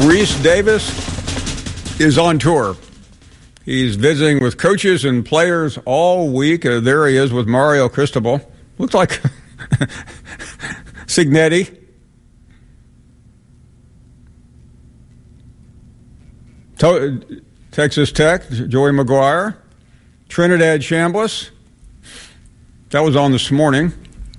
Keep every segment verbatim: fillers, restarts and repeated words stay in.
Rece Davis is on tour. He's visiting with coaches and players all week. Uh, there he is with Mario Cristobal. Looks like Cignetti. To- Texas Tech, Joey McGuire. Trinidad Chambliss. That was on this morning.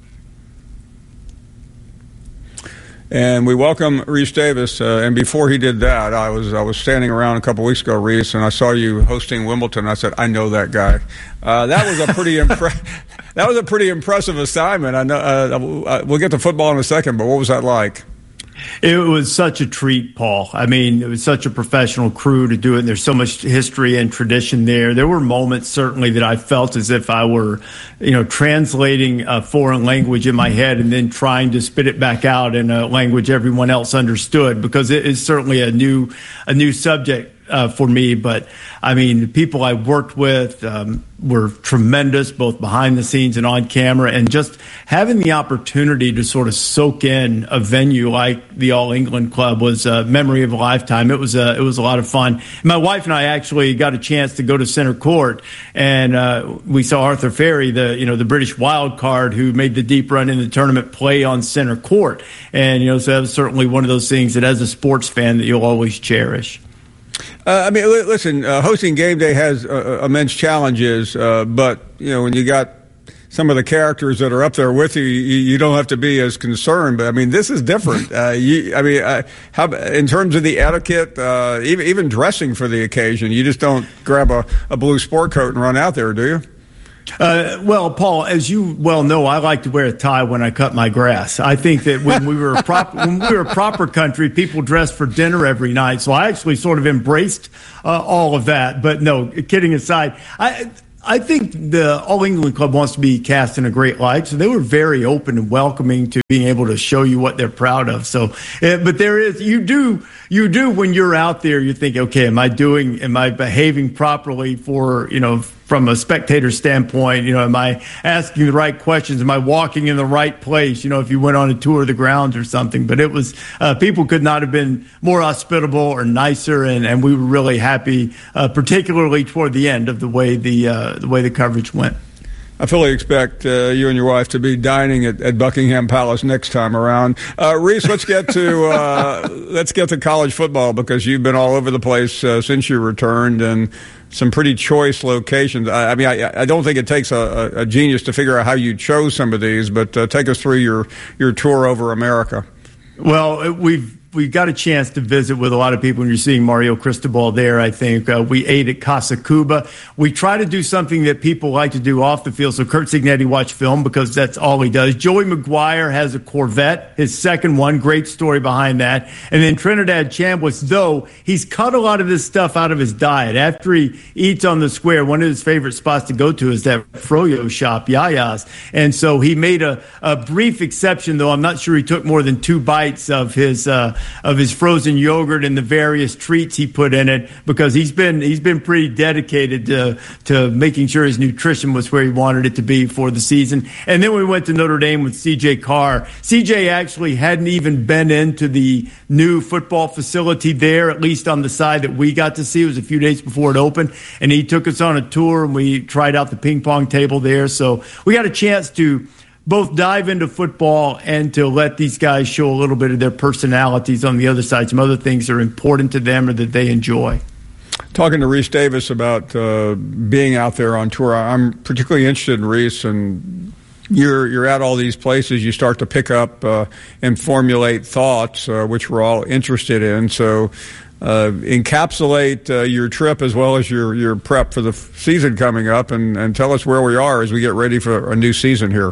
And we welcome Rece Davis. Uh, and before he did that, I was I was standing around a couple weeks ago, Rece, and I saw you hosting Wimbledon. I said, I know that guy. Uh, that was a pretty impre- that was a pretty impressive assignment. I know. Uh, we'll get to football in a second, but what was that like? It was such a treat, Paul. I mean, it was such a professional crew to do it. And there's so much history and tradition there. There were moments, certainly, that I felt as if I were, you know, translating a foreign language in my head and then trying to spit it back out in a language everyone else understood, because it is certainly a new, a new subject uh, for me. But I mean, the people I worked with um, were tremendous, both behind the scenes and on camera, and just having the opportunity to sort of soak in a venue like the All England Club was a memory of a lifetime. It was a, it was a lot of fun. My wife and I actually got a chance to go to center court, and uh, we saw Arthur Ferry, the, you know, the British wild card who made the deep run in the tournament, play on center court. And, you know, so that was certainly one of those things that as a sports fan that you'll always cherish. Uh, I mean, li- listen, uh, hosting game day has uh, immense challenges, uh, but, you know, when you got some of the characters that are up there with you, you, you don't have to be as concerned. But, I mean, this is different. Uh, you, I mean, uh, how, in terms of the etiquette, uh, even, even dressing for the occasion, you just don't grab a, a blue sport coat and run out there, do you? Uh, well, Paul, as you well know, I like to wear a tie when I cut my grass. I think that when we were a proper, when we were a proper country, people dressed for dinner every night. So I actually sort of embraced uh, all of that. But no, kidding aside, I. I think the All England Club wants to be cast in a great light, so they were very open and welcoming to being able to show you what they're proud of. So, uh, but there is, you do, you do when you're out there, you think, okay, am I doing, am I behaving properly for, you know, from a spectator standpoint? You know, am I asking the right questions? Am I walking in the right place? You know, if you went on a tour of the grounds or something. But it was, uh, people could not have been more hospitable or nicer, and, and we were really happy, uh, particularly toward the end of the way the uh, the way the coverage went. I fully expect uh, you and your wife to be dining at, at Buckingham Palace next time around. Uh, Rece, let's get to uh, let's get to college football, because you've been all over the place uh, since you returned, and some pretty choice locations. I, I mean, I, I don't think it takes a, a genius to figure out how you chose some of these, but uh, take us through your, your tour over America. Well, we've we got a chance to visit with a lot of people, and you're seeing Mario Cristobal there, I think. Uh, we ate at Casa Cuba. We try to do something that people like to do off the field. So Curt Cignetti watch film, because that's all he does. Joey McGuire has a Corvette, his second one. Great story behind that. And then Trinidad Chambliss, though, he's cut a lot of this stuff out of his diet. After he eats on the square, one of his favorite spots to go to is that froyo shop, Yaya's. And so he made a, a brief exception, though. I'm not sure he took more than two bites of his uh, of his frozen yogurt and the various treats he put in it, because he's been he's been pretty dedicated to to making sure his nutrition was where he wanted it to be for the season. And then we went to Notre Dame with C J Carr. C J actually hadn't even been into the new football facility there, at least on the side that we got to see. It was a few days before it opened, and he took us on a tour, and we tried out the ping pong table there. So we got a chance to both dive into football and to let these guys show a little bit of their personalities on the other side, some other things that are important to them or that they enjoy. Talking to Rece Davis about uh, being out there on tour, I'm particularly interested in Rece, and you're you're at all these places. You start to pick up uh, and formulate thoughts, uh, which we're all interested in. So uh, encapsulate uh, your trip as well as your, your prep for the season coming up, and, and tell us where we are as we get ready for a new season here.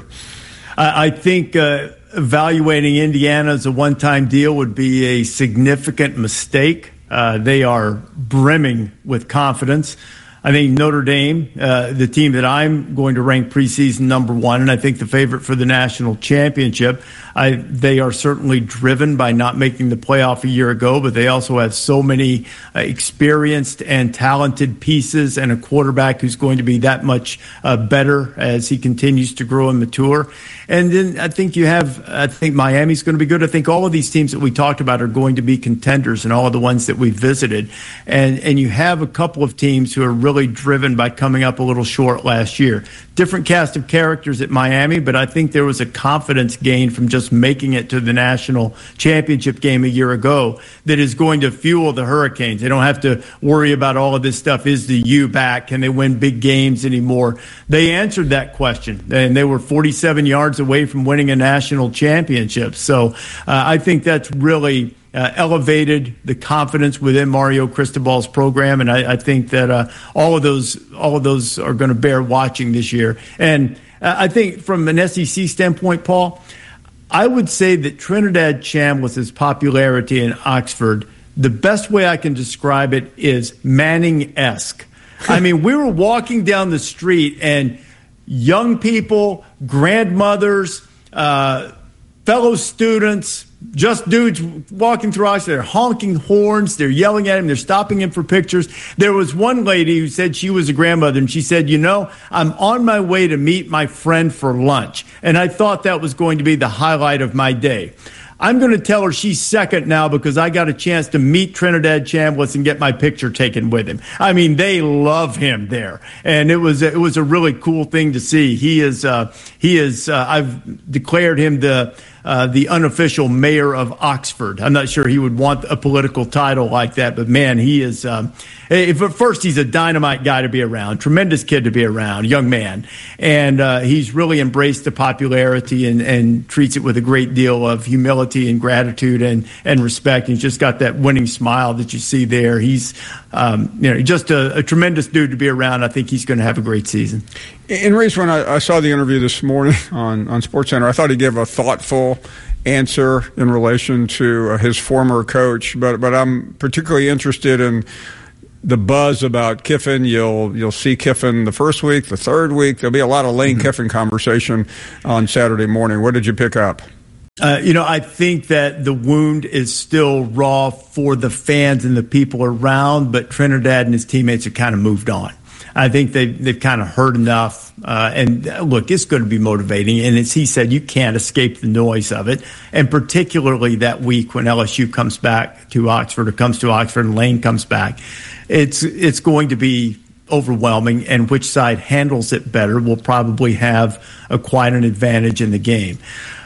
I think uh, evaluating Indiana as a one-time deal would be a significant mistake. Uh, they are brimming with confidence. I think Notre Dame, uh, the team that I'm going to rank preseason number one, and I think the favorite for the national championship, I, they are certainly driven by not making the playoff a year ago, but they also have so many uh, experienced and talented pieces and a quarterback who's going to be that much uh, better as he continues to grow and mature. And then I think you have, I think Miami's going to be good. I think all of these teams that we talked about are going to be contenders, and all of the ones that we visited. And, and you have a couple of teams who are really driven by coming up a little short last year. Different cast of characters at Miami, but I think there was a confidence gain from just making it to the national championship game a year ago that is going to fuel the Hurricanes. They don't have to worry about all of this stuff. Is the U back? Can they win big games anymore? They answered that question, and they were forty-seven yards away from winning a national championship. So uh, I think that's really Uh, elevated the confidence within Mario Cristobal's program, and I, I think that uh, all of those all of those are going to bear watching this year. And uh, I think from an S E C standpoint, Paul, I would say that Trinidad Chambliss's popularity in Oxford, the best way I can describe it is Manning-esque. I mean, we were walking down the street, and young people, grandmothers, uh, fellow students, just dudes walking through Oxford, they're honking horns, they're yelling at him, they're stopping him for pictures. There was one lady who said she was a grandmother, and she said, you know, I'm on my way to meet my friend for lunch. And I thought that was going to be the highlight of my day. I'm going to tell her she's second now because I got a chance to meet Trinidad Chambliss and get my picture taken with him. I mean, they love him there, and it was it was a really cool thing to see. He is uh, he is uh, I've declared him the uh, the unofficial mayor of Oxford. I'm not sure he would want a political title like that, but man, he is. Um, if at first he's a dynamite guy to be around, tremendous kid to be around, young man, and uh, he's really embraced the popularity and, and treats it with a great deal of humility and gratitude and, and respect. He's just got that winning smile that you see there. He's um, you know just a, a tremendous dude to be around. I think he's going to have a great season. And Reese, when I, I saw the interview this morning on, on SportsCenter, I thought he gave a thoughtful answer in relation to uh, his former coach, but but I'm particularly interested in the buzz about Kiffin. You'll you'll see Kiffin the first week, the third week. There'll be a lot of Lane mm-hmm. Kiffin conversation on Saturday morning. What did you pick up? Uh, you know, I think that the wound is still raw for the fans and the people around, but Trinidad and his teammates have kind of moved on. I think they've, they've kind of heard enough. Uh, and uh, look, it's going to be motivating. And as he said, you can't escape the noise of it. And particularly that week when L S U comes back to Oxford or comes to Oxford and Lane comes back, it's it's going to be overwhelming. And which side handles it better will probably have a, quite an advantage in the game.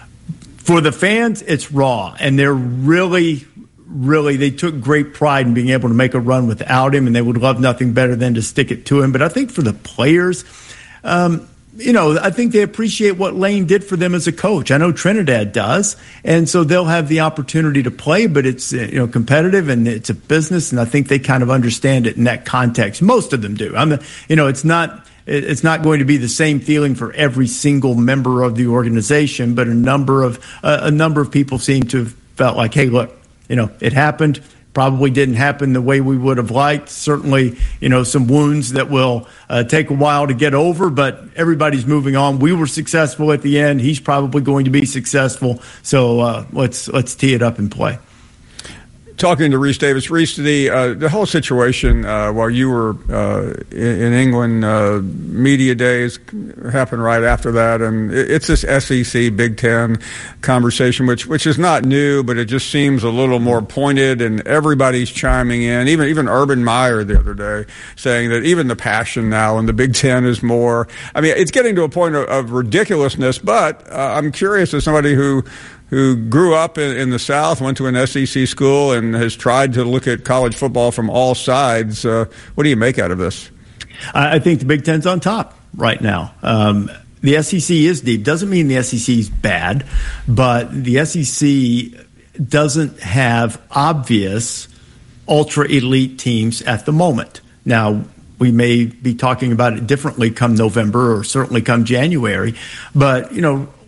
For the fans, it's raw. And they're really... Really, they took great pride in being able to make a run without him, and they would love nothing better than to stick it to him. But I think for the players, um, you know, I think they appreciate what Lane did for them as a coach. I know Trinidad does, and so they'll have the opportunity to play, but it's, you know, competitive and it's a business, and I think they kind of understand it in that context. Most of them do. I'm, you know, it's not. It's not going to be the same feeling for every single member of the organization, but a number of uh, a number of people seem to have felt like, hey, look. You know, it happened, probably didn't happen the way we would have liked. Certainly, you know, some wounds that will uh, take a while to get over, but everybody's moving on. We were successful at the end. He's probably going to be successful. So uh, let's let's tee it up and play. Talking to Reese Davis. Reese, the uh, the whole situation uh, while you were uh, in, in England, uh, media days happened right after that, and it's this S E C Big Ten conversation, which which is not new, but it just seems a little more pointed, and everybody's chiming in. Even even Urban Meyer the other day saying that even the passion now in the Big Ten is more. I mean, it's getting to a point of, of ridiculousness. But uh, I'm curious, as somebody who. who grew up in, in the South, went to an S E C school, and has tried to look at college football from all sides. Uh, what do you make out of this? I think the Big Ten's on top right now. Um, the S E C is deep. Doesn't mean the S E C is bad, but the S E C doesn't have obvious ultra-elite teams at the moment. Now, we may be talking about it differently come November or certainly come January, but, you know,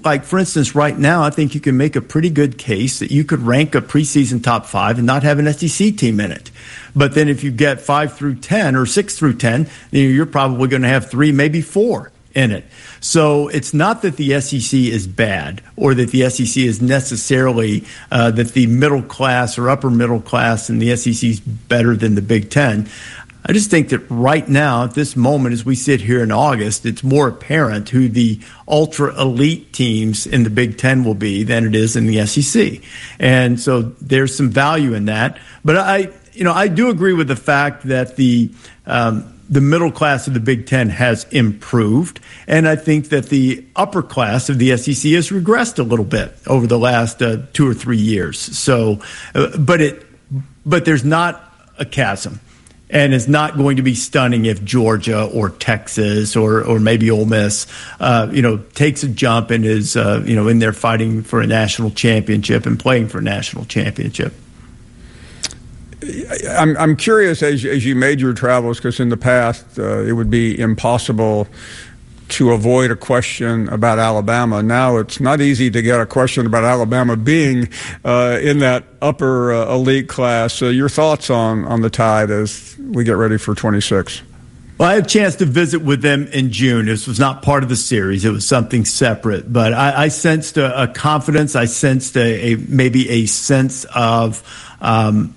like, for instance, right now, I think you can make a pretty good case that you could rank a preseason top five and not have an S E C team in it. But then if you get five through ten or six through ten, you're probably going to have three, maybe four in it. So it's not that the S E C is bad or that the S E C is necessarily uh, that the middle class or upper middle class in the S E C is better than the Big Ten. I just think that right now, at this moment, as we sit here in August, it's more apparent who the ultra elite teams in the Big Ten will be than it is in the S E C. And so there's some value in that. But I, you know, I do agree with the fact that the, um, the middle class of the Big Ten has improved. And I think that the upper class of the S E C has regressed a little bit over the last uh, two or three years. So, uh, but it, but there's not a chasm. And it's not going to be stunning if Georgia or Texas or or maybe Ole Miss, uh, you know, takes a jump and is, uh, you know, in there fighting for a national championship and playing for a national championship. I'm I'm curious as as you made your travels, because in the past uh, it would be impossible to avoid a question about Alabama. Now it's not easy to get a question about Alabama being uh, in that upper uh, elite class. Uh, your thoughts on, on the Tide as we get ready for twenty-six? Well, I had a chance to visit with them in June. This was not part of the series. It was something separate. But I, I sensed a, a confidence. I sensed a, a maybe a sense of um,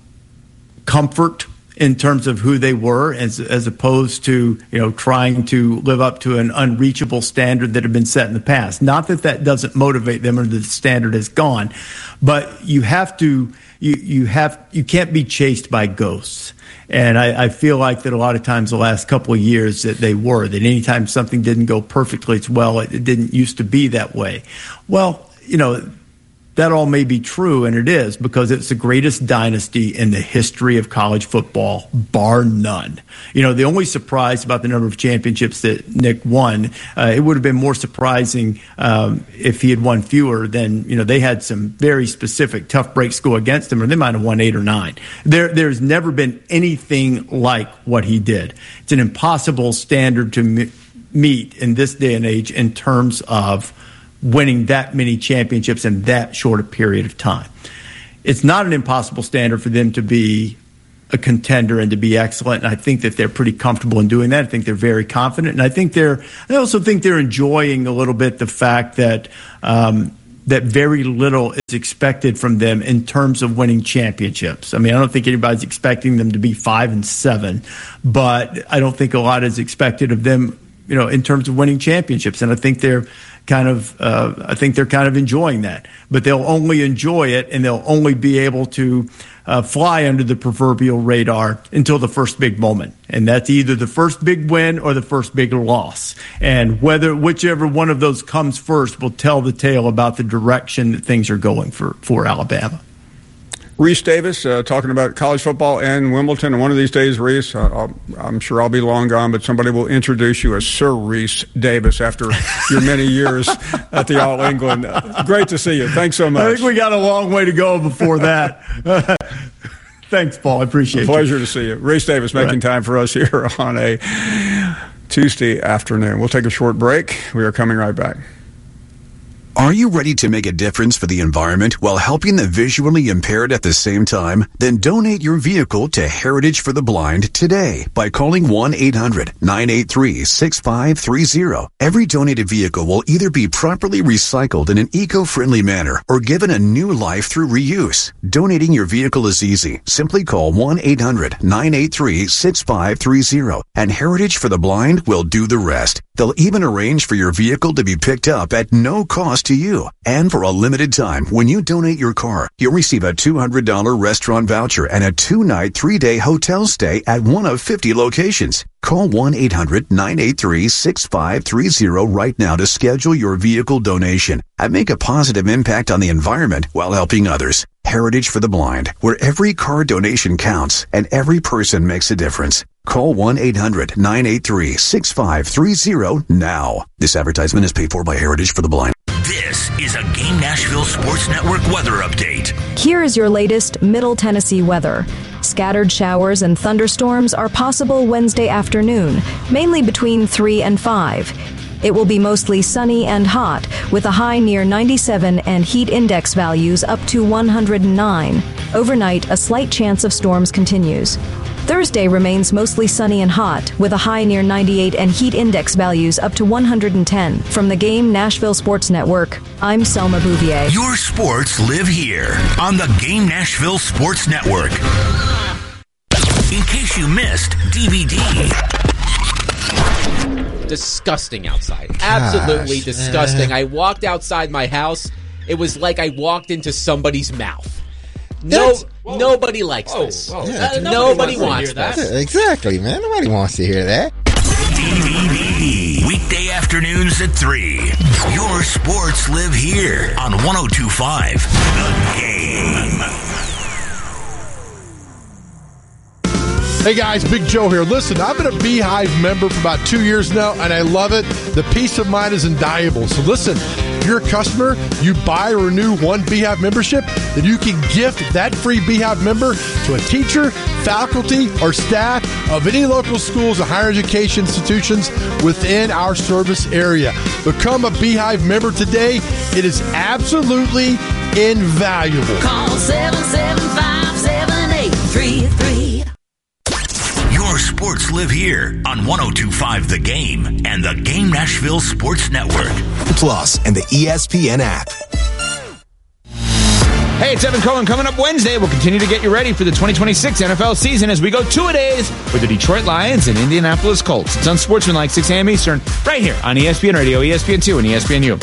comfort in terms of who they were, as as opposed to, you know, trying to live up to an unreachable standard that had been set in the past. Not that that doesn't motivate them or the standard is gone, but you have to you you have you can't be chased by ghosts. And I, I feel like that a lot of times the last couple of years that they were, that anytime something didn't go perfectly, it's well, it, it didn't used to be that way. Well, you know, that all may be true, and it is, because it's the greatest dynasty in the history of college football, bar none. You know, the only surprise about the number of championships that Nick won, uh, it would have been more surprising um, if he had won fewer than, you know, they had some very specific tough breaks go against him, or they might have won eight or nine. There, there's never been anything like what he did. It's an impossible standard to me- meet in this day and age in terms of winning that many championships in that short a period of time. It's not an impossible standard for them to be a contender and to be excellent, and I think that they're pretty comfortable in doing that. I think they're very confident, and I think they're. I also think they're enjoying a little bit the fact that um, that very little is expected from them in terms of winning championships. I mean, I don't think anybody's expecting them to be five and seven, but I don't think a lot is expected of them, you know, in terms of winning championships, and I think they're. Kind of, uh, I think they're kind of enjoying that, but they'll only enjoy it, and they'll only be able to uh, fly under the proverbial radar until the first big moment, and that's either the first big win or the first big loss. And whether whichever one of those comes first will tell the tale about the direction that things are going for for Alabama. Rece Davis, uh, talking about college football and Wimbledon. And one of these days, Rece, uh, I'll, I'm sure I'll be long gone, but somebody will introduce you as Sir Rece Davis after your many years at the All England. Uh, great to see you. Thanks so much. I think we got a long way to go before that. Thanks, Paul. I appreciate it. Pleasure to see you. Rece Davis making right. time for us here on a Tuesday afternoon. We'll take a short break. We are coming right back. Are you ready to make a difference for the environment while helping the visually impaired at the same time? Then donate your vehicle to Heritage for the Blind today by calling one eight hundred nine eight three six five three zero. Every donated vehicle will either be properly recycled in an eco-friendly manner or given a new life through reuse. Donating your vehicle is easy. Simply call one eight hundred nine eight three six five three zero and Heritage for the Blind will do the rest. They'll even arrange for your vehicle to be picked up at no cost to you. And for a limited time, when you donate your car, you'll receive a two hundred dollars restaurant voucher and a two-night, three-day hotel stay at one of fifty locations. Call one eight hundred nine eight three six five three zero right now to schedule your vehicle donation and make a positive impact on the environment while helping others. Heritage for the Blind, where every car donation counts and every person makes a difference. Call one eight hundred nine eight three six five three zero now. This advertisement is paid for by Heritage for the Blind. This is a Game Nashville Sports Network weather update. Here is your latest Middle Tennessee weather. Scattered showers and thunderstorms are possible Wednesday afternoon, mainly between three and five. It will be mostly sunny and hot, with a high near ninety-seven and heat index values up to one hundred nine. Overnight, a slight chance of storms continues. Thursday remains mostly sunny and hot, with a high near ninety-eight and heat index values up to one hundred ten. From the Game Nashville Sports Network, I'm Selma Bouvier. Your sports live here on the Game Nashville Sports Network. In case you missed D V D. Disgusting outside. Gosh, absolutely disgusting. Man. I walked outside my house. It was like I walked into somebody's mouth. No, whoa. Nobody likes whoa, this. Whoa. Yeah, uh, nobody, nobody wants, wants this. Yeah, exactly, man. Nobody wants to hear that. D V D. Weekday afternoons at three. Your sports live here on one oh two point five The Game. Hey guys, Big Joe here. Listen, I've been a Beehive member for about two years now, and I love it. The peace of mind is invaluable. So listen, if you're a customer, you buy or renew one Beehive membership, then you can gift that free Beehive member to a teacher, faculty, or staff of any local schools or higher education institutions within our service area. Become a Beehive member today. It is absolutely invaluable. Call seven seven five, seven eight three three. Your sports live here on one oh two point five The Game and the Game Nashville Sports Network. Plus and the E S P N app. Hey, it's Evan Cohen. Coming up Wednesday, we'll continue to get you ready for the twenty twenty-six N F L season as we go two-a-days with the Detroit Lions and Indianapolis Colts. It's Unsportsmanlike, six a.m. Eastern, right here on E S P N Radio, E S P N two, and E S P N U.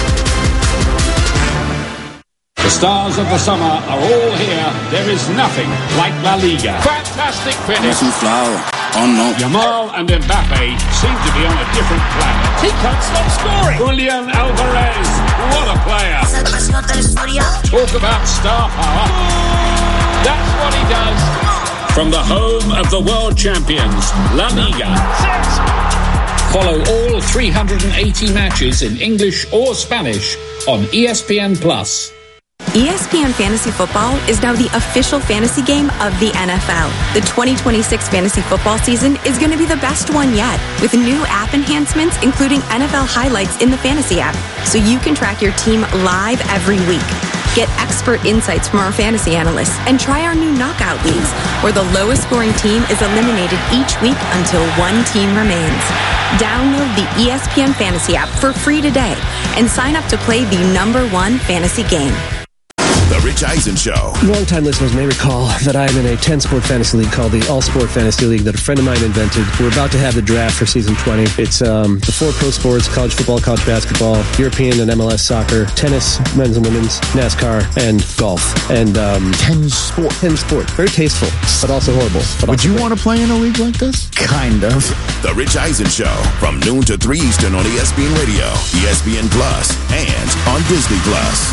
The stars of the summer are all here. There is nothing like La Liga. Fantastic finish. Oh, no. Yamal and Mbappe seem to be on a different planet. He can't stop scoring. Julian Alvarez, what a player. Talk about star power. That's what he does. From the home of the world champions, La Liga. Follow all three hundred eighty matches in English or Spanish on E S P N Plus. E S P N Fantasy Football is now the official fantasy game of the N F L. The twenty twenty-six fantasy football season is going to be the best one yet, with new app enhancements including N F L highlights in the fantasy app, so you can track your team live every week. Get expert insights from our fantasy analysts and try our new knockout leagues, where the lowest scoring team is eliminated each week until one team remains. Download the E S P N Fantasy app for free today and sign up to play the number one fantasy game. The Rich Eisen Show. Long-time listeners may recall that I am in a ten-sport fantasy league called the All-Sport Fantasy League that a friend of mine invented. We're about to have the draft for season twenty. It's um, the four pro sports: college football, college basketball, European and M L S soccer, tennis, men's and women's, NASCAR, and golf. And um, ten sport. Ten sport. Very tasteful, but also horrible. But Would also you great. want to play in a league like this? Kind of. The Rich Eisen Show from noon to three Eastern on E S P N Radio, E S P N Plus, and on Disney Plus.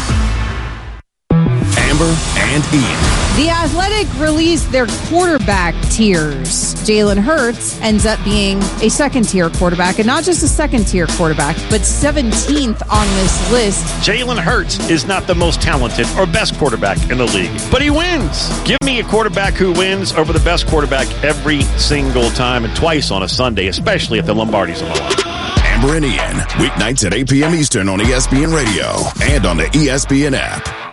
Amber and Ian. The Athletic released their quarterback tiers. Jalen Hurts ends up being a second-tier quarterback, and not just a second-tier quarterback, but seventeenth on this list. Jalen Hurts is not the most talented or best quarterback in the league, but he wins. Give me a quarterback who wins over the best quarterback every single time, and twice on a Sunday, especially if the Lombardi's on the line. Amber and Ian, weeknights at eight p.m. Eastern on E S P N Radio and on the E S P N app.